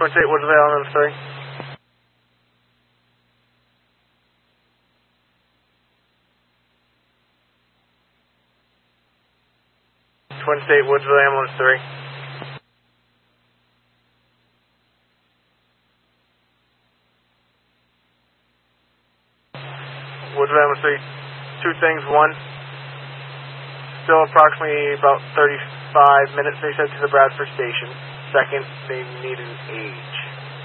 Twin State Woodsville on 3. Twin State Woodsville Ambulance 3. Woodsville Ambulance 3. Two things. One, still approximately about 35 minutes, they said, to the Bradford station. Second, they need an age.